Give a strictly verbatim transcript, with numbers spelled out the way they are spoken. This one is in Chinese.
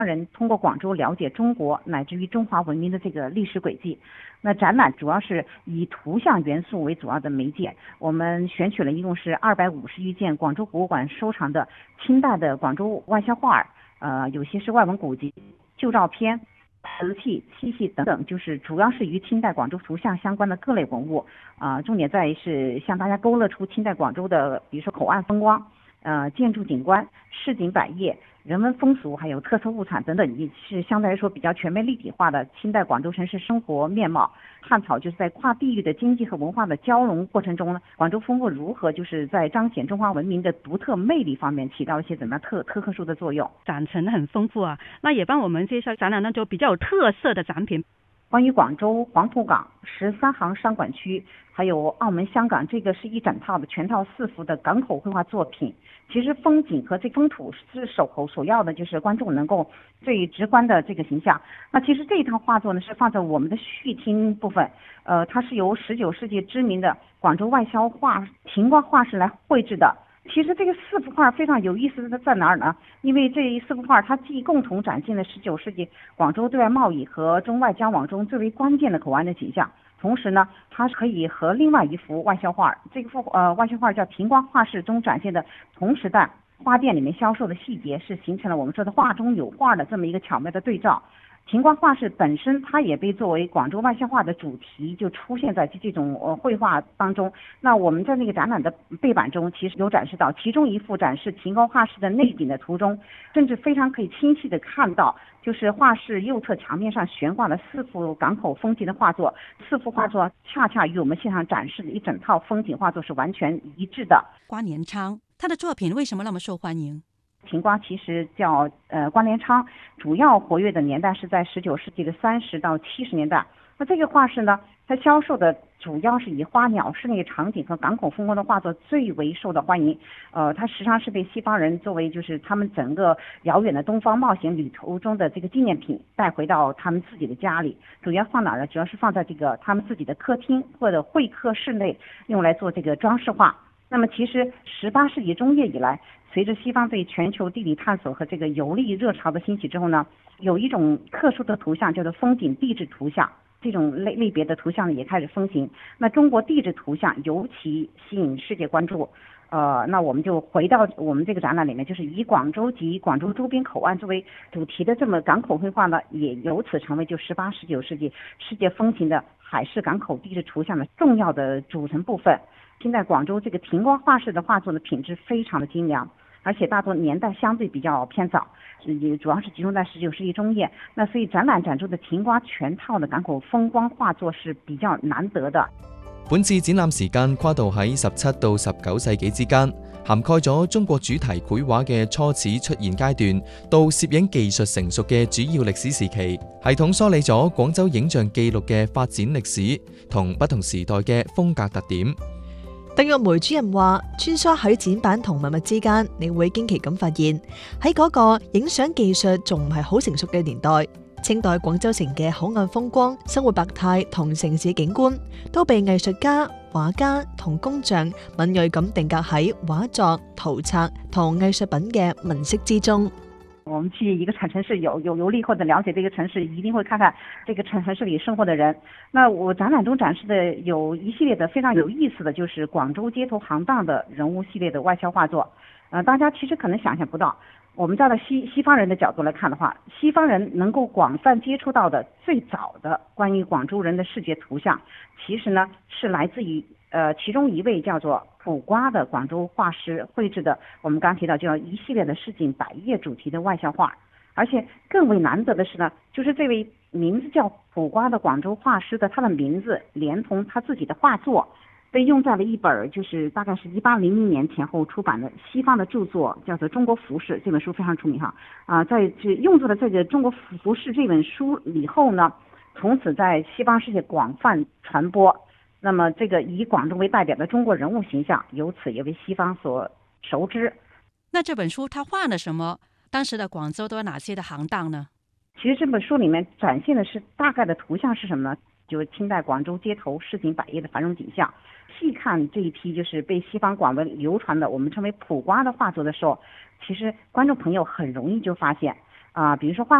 让人通过广州了解中国乃至于中华文明的这个历史轨迹。那展览主要是以图像元素为主要的媒介，我们选取了一共是二百五十余件广州博物馆收藏的清代的广州外销画，呃，有些是外文古籍、旧照片、瓷器、漆器等等，就是主要是与清代广州图像相关的各类文物。啊、呃，重点在于是向大家勾勒出清代广州的，比如说口岸风光、呃建筑景观、市井百业、人文风俗，还有特色物产等等，也是相对来说比较全面立体化的清代广州城市生活面貌。探讨就是在跨地域的经济和文化的交融过程中呢，广州风物如何就是在彰显中华文明的独特魅力方面起到一些怎么样特特特殊的作用。 展陈很丰富啊，那也帮我们介绍展览那种比较有特色的展品。 关于广州黄浦港十三行商管区，还有澳门、香港，这个是一整套的全套四幅的港口绘画作品。其实风景和这风土是手口所要的，就是观众能够最直观的这个形象。那其实这一套画作呢是放在我们的序厅部分，呃，它是由十九世纪知名的广州外销画庭瓜画师来绘制的。其实这个四幅画非常有意思的在哪儿呢？因为这四幅画它既共同展现了十九世纪广州对外贸易和中外交往中最为关键的口岸的景象，同时呢，它可以和另外一幅外销画，这幅呃外销画叫庭瓜画室中展现的同时代花店里面销售的细节，是形成了我们说的画中有画的这么一个巧妙的对照。庭瓜画室本身，它也被作为广州外销画的主题，就出现在这种呃绘画当中。那我们在那个展览的背板中，其实有展示到，其中一幅展示庭瓜画室的内景的图中，甚至非常可以清晰的看到，就是画室右侧墙面上悬挂了四幅港口风景的画作，四幅画作恰恰与我们现场展示的一整套风景画作是完全一致的。 瓜连昌他的作品为什么那么受欢迎？ 庭瓜其实叫呃瓜连昌，主要活跃的年代是在十九世纪的三十到七十年代。那这个画室呢，它销售的主要是以花鸟室内场景和港口风光的画作最为受到欢迎。呃，它时常是被西方人作为就是他们整个遥远的东方冒险旅途中的这个纪念品带回到他们自己的家里。主要放哪儿呢？主要是放在这个他们自己的客厅或者会客室内，用来做这个装饰画。那么其实十八世纪中叶以来，随着西方对全球地理探索和这个游历热潮的兴起之后呢，有一种特殊的图像叫做风景地质图像，这种类类别的图像也开始风行。那中国地质图像尤其吸引世界关注。呃，那我们就回到我们这个展览里面，就是以广州及广州周边口岸作为主题的这么港口绘画呢，也由此成为就十八、十九世纪世界风行的海事港口地质图像的重要的组成部分。现在广州这个庭瓜画室的画作的品质非常的精良，而且大多年代相对比较偏早，也主要是集中在十九世纪中叶。那所以展览展出的庭瓜全套的港口风光画作是比較難得的。 本次展覽時間跨度喺十七到十九世紀之間，涵蓋咗中國主題繪畫嘅初始出現階段，到攝影技術成熟嘅主要歷史時期，系統梳理咗廣州影像記錄嘅發展歷史同不同時代嘅風格特點。 鄧玉梅主任話：穿梭喺展板同文物之間，你會驚奇咁發現喺嗰個影相技術仲唔係好成熟嘅年代，清代廣州城嘅口岸風光、生活百態同城市景觀，都被藝術家、畫家同工匠敏鋭咁定格喺畫作、圖冊同藝術品嘅紋飾之中。 我们去一个城城市有有游历或者了解这个城市，一定会看看这个城城市里生活的人。那我展览中展示的有一系列的非常有意思的，就是广州街头行当的人物系列的外销画作。呃，大家其实可能想象不到，我们站在西西方人的角度来看的话，西方人能够广泛接触到的最早的关于广州人的视觉图像，其实呢是来自于呃其中一位叫做普瓜的广州画师绘制的，我们刚提到叫一系列的市井百业主题的外销画。而且更为难得的是呢，就是这位名字叫普瓜的广州画师的他的名字连同他自己的画作，被用在了一本就是大概是一八零零年前后出版的西方的著作，叫做《中国服饰》，这本书非常出名哈啊，在这用作了这个《中国服饰》这本书以后呢，从此在西方世界广泛传播。那么这个以广州为代表的中国人物形象，由此也为西方所熟知。 那这本书他画了什么？当时的广州都有哪些的行当呢？ 其实这本书里面展现的是大概的图像是什么呢？就是清代广州街头市井百业的繁荣景象。细看这一批就是被西方广为流传的我们称为普瓜的画作的时候，其实观众朋友很容易就发现， 啊、比如說畫